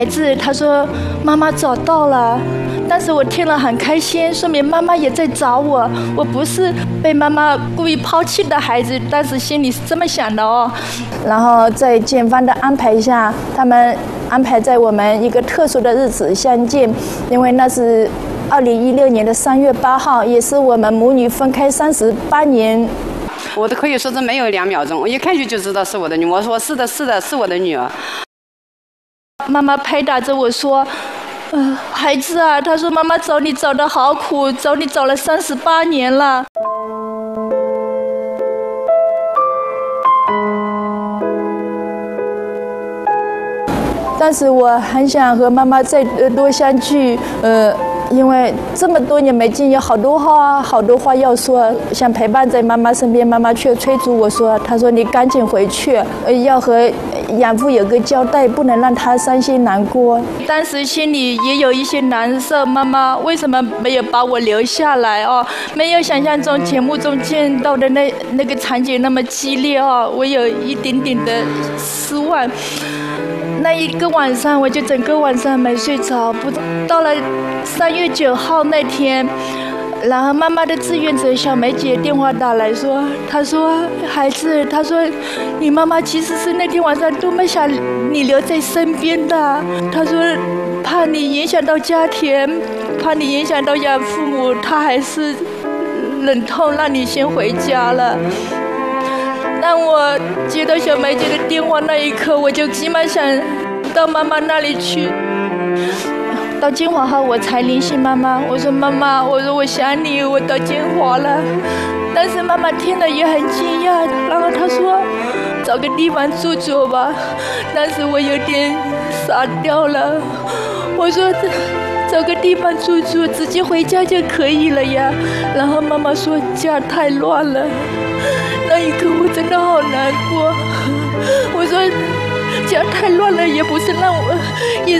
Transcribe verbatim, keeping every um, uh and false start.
孩子他说妈妈找到了，但是我听了很开心，说明妈妈也在找我，我不是被妈妈故意抛弃的孩子，但是心里是这么想的哦。然后在检方的安排下，他们安排在我们一个特殊的日子相见，因为那是二零一六年的三月八号，也是我们母女分开三十八年。 我都可以说这没有两秒钟，我一看去就知道是我的女儿。我说是的，是的，是我的女儿。 妈妈拍打着我说：“呃，孩子啊，她说妈妈找你找得好苦，找你找了三十八年了。”但是我很想和妈妈再多相聚，呃。因为这么多年没见，有好多话，好多话要说，想陪伴在妈妈身边，妈妈却催促我说：“她说你赶紧回去，呃，要和养父有个交代，不能让她伤心难过。”当时心里也有一些难受，妈妈为什么没有把我留下来哦？没有想象中节目中见到的那那个场景那么激烈哦，我有一点点的失望。那一个晚上，我就整个晚上没睡着。不到了三月九号那天，然后妈妈的志愿者小梅姐电话打来说，她说孩子，她说你妈妈其实是那天晚上多么想你留在身边的，她说怕你影响到家庭，怕你影响到养父母，她还是忍痛让你先回家了。当我接到小梅姐的电话那一刻，我就急忙想到妈妈那里去。到金华后，我才联系妈妈，我说妈妈，我说我想你，我到金华了。但是妈妈听了也很惊讶，然后她说找个地方住住吧。但是我有点傻掉了，我说找个地方住住，直接回家就可以了呀。然后妈妈说家太乱了。那一刻我真的好难过，我说家太乱了，也不是让我，也